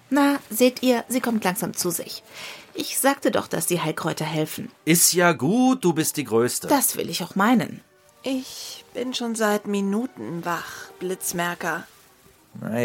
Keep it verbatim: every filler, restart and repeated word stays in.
Na, seht ihr, sie kommt langsam zu sich. Ich sagte doch, dass die Heilkräuter helfen. Ist ja gut, du bist die Größte. Das will ich auch meinen. Ich bin schon seit Minuten wach, Blitzmerker. Na